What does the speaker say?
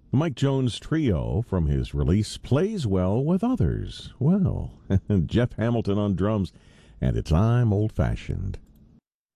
The Mike Jones Trio from his release plays well with others. Well, Jeff Hamilton on drums, and it's I'm Old Fashioned.